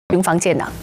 军方建党。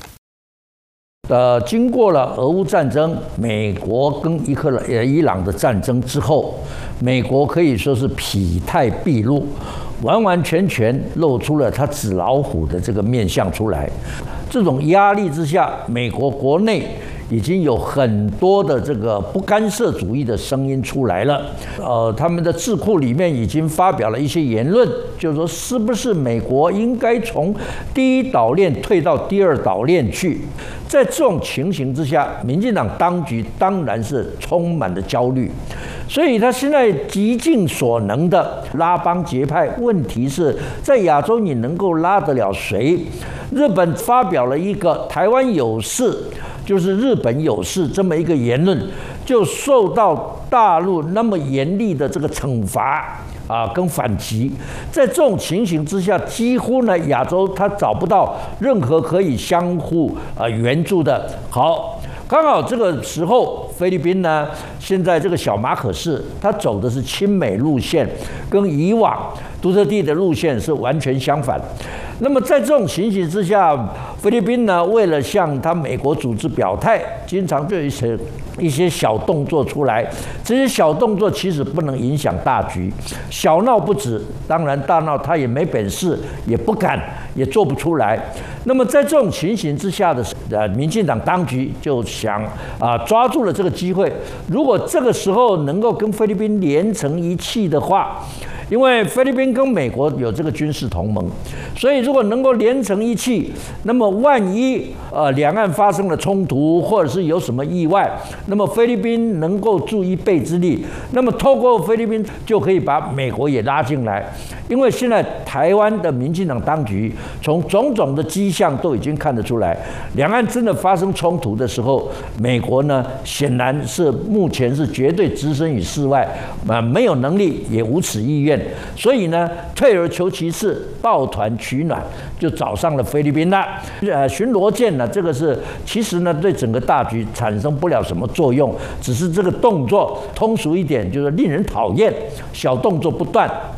经过了俄乌战争、美国跟伊朗的战争之后，美国可以说是疲态毕露，完完全全露出了它纸老虎的这个面相出来。这种压力之下，美国国内已经有很多的这个不干涉主义的声音出来了。他们的智库里面已经发表了一些言论，就是说是不是美国应该从第一岛链退到第二岛链去？在这种情形之下，民进党当局当然是充满了焦虑，所以他现在极尽所能的拉帮结派。问题是在亚洲你能够拉得了谁？日本发表了一个台湾有事就是日本有事这么一个言论，就受到大陆那么严厉的这个惩罚跟反击。在这种情形之下，几乎呢亚洲它找不到任何可以相互援助的。好，刚好这个时候菲律宾呢，现在这个小马可仕他走的是亲美路线，跟以往杜特地的路线是完全相反。那么在这种情形之下，菲律宾呢为了向他美国组织表态，经常就有一些小动作出来。这些小动作其实不能影响大局，小闹不止，当然大闹他也没本事，也不敢，也做不出来。那么在这种情形之下的民进党当局就想抓住了这个机会，如果这个时候能够跟菲律宾连成一气的话，因为菲律宾跟美国有这个军事同盟，所以如果能够连成一气，那么万一两岸发生了冲突，或者是有什么意外，那么菲律宾能够助一臂之力，那么透过菲律宾就可以把美国也拉进来。因为现在台湾的民进党当局从种种的迹象都已经看得出来，两岸真的发生冲突的时候，美国呢显然是目前是绝对置身于事外，没有能力也无此意愿。所以呢，退而求其次，抱团取暖，就找上了菲律宾了。巡逻舰呢，这个是其实呢对整个大局产生不了什么作用，只是这个动作通俗一点就是令人讨厌，小动作不断。